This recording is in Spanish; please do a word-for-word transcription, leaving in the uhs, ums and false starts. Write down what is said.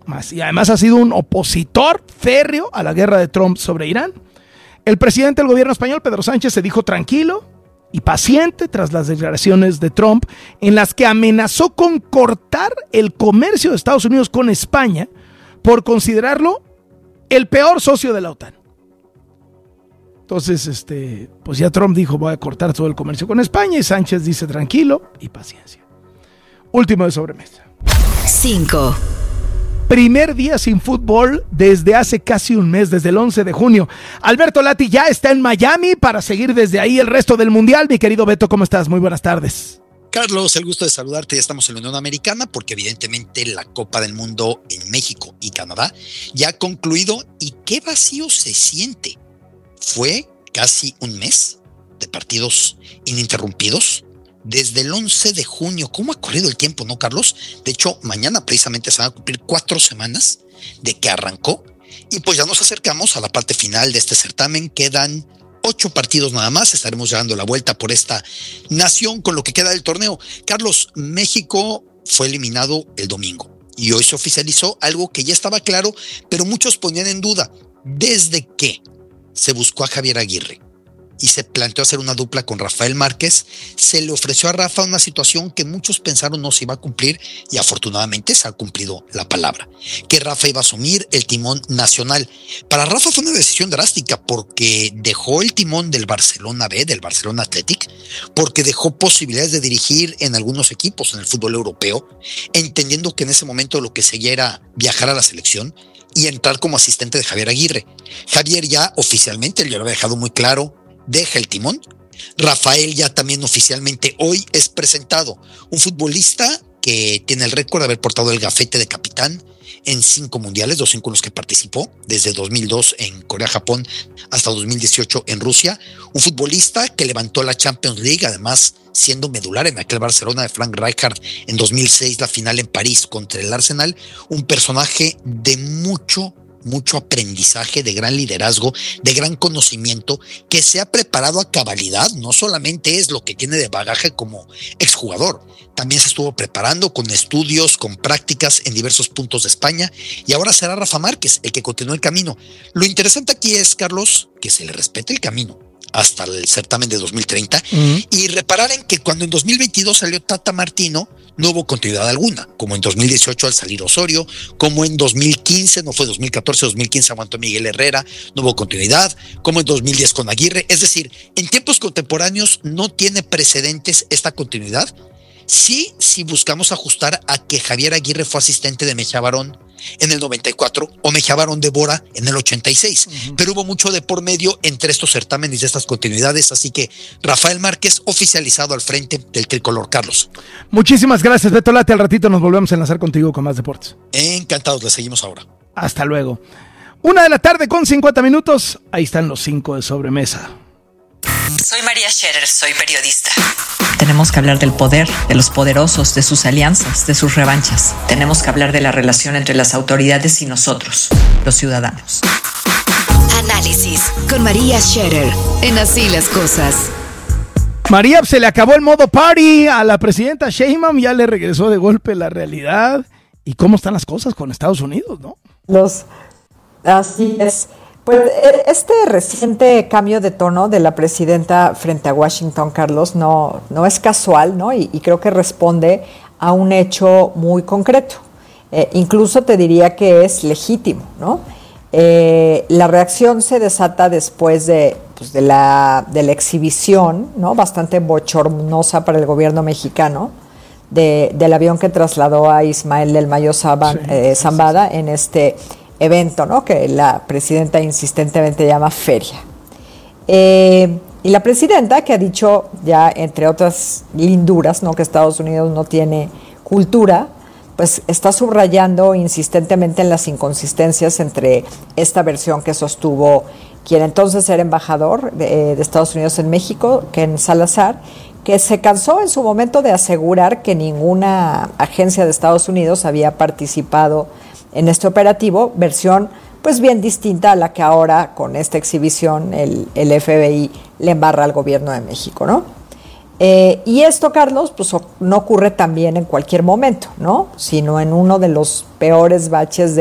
más. Y además ha sido un opositor férreo a la guerra de Trump sobre Irán. El presidente del gobierno español, Pedro Sánchez, se dijo tranquilo y paciente tras las declaraciones de Trump, en las que amenazó con cortar el comercio de Estados Unidos con España por considerarlo el peor socio de la OTAN. Entonces, este, pues ya Trump dijo, voy a cortar todo el comercio con España, y Sánchez dice tranquilo y paciencia. Último de sobremesa. cinco. Primer día sin fútbol desde hace casi un mes, desde el once de junio. Alberto Lati ya está en Miami para seguir desde ahí el resto del Mundial. Mi querido Beto, ¿cómo estás? Muy buenas tardes. Carlos, el gusto de saludarte. Ya estamos en la Unión Americana porque evidentemente la Copa del Mundo en México y Canadá ya ha concluido. Y qué vacío se siente. Fue casi un mes de partidos ininterrumpidos. Desde el once de junio, ¿cómo ha corrido el tiempo, no, Carlos? De hecho, mañana precisamente se van a cumplir cuatro semanas de que arrancó y pues ya nos acercamos a la parte final de este certamen. Quedan ocho partidos nada más, estaremos dando la vuelta por esta nación con lo que queda del torneo. Carlos, México fue eliminado el domingo y hoy se oficializó algo que ya estaba claro, pero muchos ponían en duda. Desde que se buscó a Javier Aguirre y se planteó hacer una dupla con Rafael Márquez, se le ofreció a Rafa una situación que muchos pensaron no se iba a cumplir y afortunadamente se ha cumplido la palabra, que Rafa iba a asumir el timón nacional. Para Rafa fue una decisión drástica porque dejó el timón del Barcelona B, del Barcelona Athletic, porque dejó posibilidades de dirigir en algunos equipos en el fútbol europeo, entendiendo que en ese momento lo que seguía era viajar a la selección y entrar como asistente de Javier Aguirre. Javier ya oficialmente, él ya lo había dejado muy claro, deja el timón. Rafael ya también oficialmente hoy es presentado, un futbolista que tiene el récord de haber portado el gafete de capitán en cinco mundiales, los cinco en los que participó, desde dos mil dos en Corea, Japón, hasta dos mil dieciocho en Rusia. Un futbolista que levantó la Champions League, además siendo medular en aquel Barcelona de Frank Rijkaard en dos mil seis, la final en París contra el Arsenal. Un personaje de mucho mucho aprendizaje, de gran liderazgo, de gran conocimiento, que se ha preparado a cabalidad. No solamente es lo que tiene de bagaje como exjugador, también se estuvo preparando con estudios, con prácticas en diversos puntos de España, y ahora será Rafa Márquez el que continúe el camino. Lo interesante aquí es, Carlos, que se le respete el camino hasta el certamen de dos mil treinta, uh-huh. Y reparar en que cuando en dos mil veintidós salió Tata Martino, no hubo continuidad alguna, como en dos mil dieciocho al salir Osorio, como en dos mil quince, no fue dos mil catorce, dos mil quince aguantó Miguel Herrera, no hubo continuidad, como en dos mil diez con Aguirre. Es decir, en tiempos contemporáneos no tiene precedentes esta continuidad. Sí, si buscamos ajustar a que Javier Aguirre fue asistente de Mejía Barón en el noventa y cuatro o Mejía Barón de Bora en el ochenta y seis, uh-huh. Pero hubo mucho de por medio entre estos certámenes y estas continuidades, así que Rafael Márquez oficializado al frente del tricolor. Carlos, muchísimas gracias, Beto Lati. Al ratito nos volvemos a enlazar contigo con más deportes. Encantados, le seguimos ahora. Hasta luego. Una de la tarde con cincuenta minutos, ahí están los cinco de sobremesa. Soy María Scherer, soy periodista. Tenemos que hablar del poder, de los poderosos, de sus alianzas, de sus revanchas. Tenemos que hablar de la relación entre las autoridades y nosotros, los ciudadanos. Análisis con María Scherer en Así las Cosas. María, se le acabó el modo party a la presidenta Sheinbaum, ya le regresó de golpe la realidad. ¿Y cómo están las cosas con Estados Unidos, no? Los, así es. Pues este reciente cambio de tono de la presidenta frente a Washington, Carlos, no, no es casual, ¿no? Y, y creo que responde a un hecho muy concreto. Eh, incluso te diría que es legítimo, ¿no? Eh, la reacción se desata después de, pues de, la, de la exhibición, ¿no? Bastante bochornosa para el gobierno mexicano, de, del avión que trasladó a Ismael del Mayo Zamba, sí, eh, Zambada sí, sí, sí. en este evento, ¿no? Que la presidenta insistentemente llama feria. Eh, y la presidenta, que ha dicho ya, entre otras linduras, ¿no? Que Estados Unidos no tiene cultura, pues está subrayando insistentemente en las inconsistencias entre esta versión que sostuvo quien entonces era embajador de, de Estados Unidos en México, Ken Salazar, que se cansó en su momento de asegurar que ninguna agencia de Estados Unidos había participado en este operativo, versión pues bien distinta a la que ahora con esta exhibición el, el F B I le embarra al gobierno de México, ¿no? Eh, y esto, Carlos, pues no ocurre también en cualquier momento, ¿no? Sino en uno de los peores baches de